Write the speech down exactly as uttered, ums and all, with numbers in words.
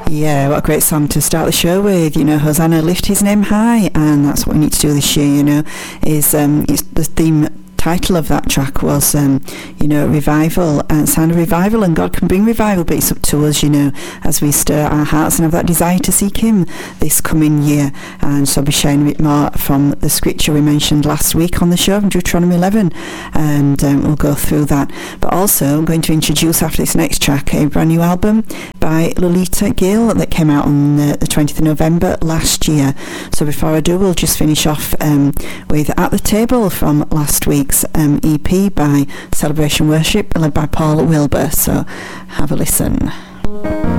Yeah, what a great song to start the show with. You know, Hosanna, lift his name high, and that's what we need to do this year. You know, is um, it's the theme title of that track was, um, you know, revival, and sound of revival, and God can bring revival, but it's up to us, you know, as we stir our hearts and have that desire to seek Him this coming year. And so I'll be sharing a bit more from the scripture we mentioned last week on the show, from Deuteronomy eleven, and um, we'll go through that. But also I'm going to introduce after this next track a brand new album by Lolita Gill that came out on the, the twentieth of November last year. So before I do, we'll just finish off um, with At the Table from last week's um, E P by Celebration Worship, led by Paul Wilbur. So have a listen.